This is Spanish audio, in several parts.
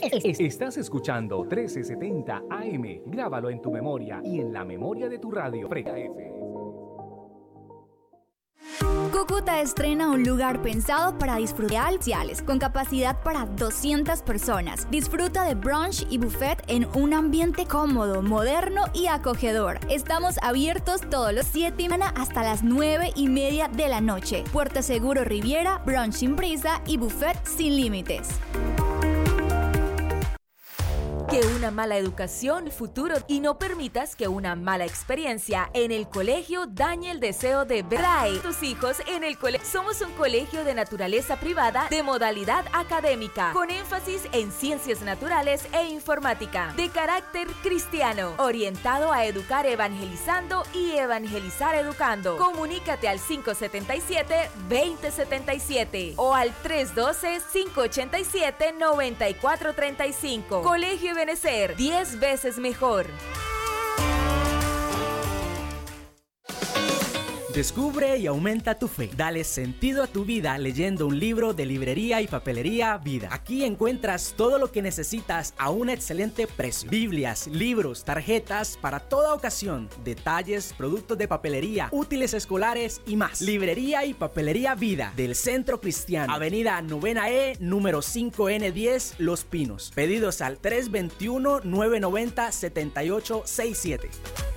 Estás escuchando 1370 AM. Grábalo en tu memoria y en la memoria de tu radio. Frega F. Cúcuta estrena un lugar pensado para disfrutar sociales, con capacidad para 200 personas. Disfruta de brunch y buffet en un ambiente cómodo, moderno y acogedor. Estamos abiertos todos los 7 y media hasta las 9:30 de la noche. Puerto Seguro Riviera, brunch sin prisa y buffet sin límites. Que una mala educación, futuro, y no permitas que una mala experiencia en el colegio dañe el deseo de ver a tus hijos en el colegio. Somos un colegio de naturaleza privada de modalidad académica, con énfasis en ciencias naturales e informática, de carácter cristiano, orientado a educar evangelizando y evangelizar educando. Comunícate al 577-2077 o al 312-587-9435. Colegio Benecer, 10 veces mejor. Descubre y aumenta tu fe. Dale sentido a tu vida leyendo un libro de Librería y Papelería Vida. Aquí encuentras todo lo que necesitas a un excelente precio. Biblias, libros, tarjetas para toda ocasión, detalles, productos de papelería, útiles escolares y más. Librería y Papelería Vida del Centro Cristiano, Avenida 9E, número 5N10, Los Pinos. Pedidos al 321-990-7867.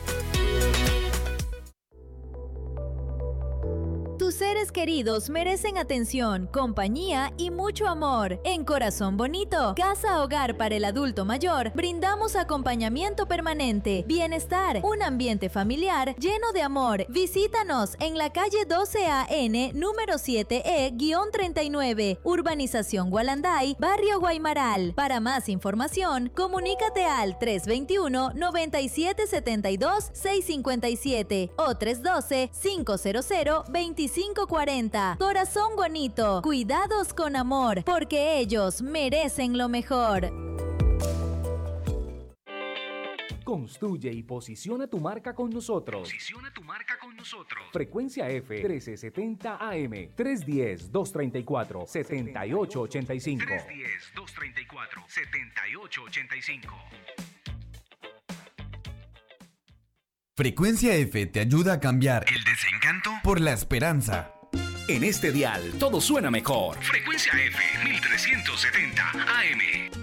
Tus seres queridos merecen atención, compañía y mucho amor. En Corazón Bonito, Casa Hogar para el Adulto Mayor, brindamos acompañamiento permanente, bienestar, un ambiente familiar lleno de amor. Visítanos en la calle 12AN, número 7E-39, Urbanización Gualanday, Barrio Guaymaral. Para más información, comunícate al 321-9772-657 o 312-500-2540. Corazón Bonito, cuidados con amor, porque ellos merecen lo mejor. Construye y posiciona tu marca con nosotros. Frecuencia F 1370 AM 310-234-7885. 310-234-7885. Frecuencia F te ayuda a cambiar el desencanto por la esperanza. En este dial todo suena mejor. Frecuencia F 1370 AM.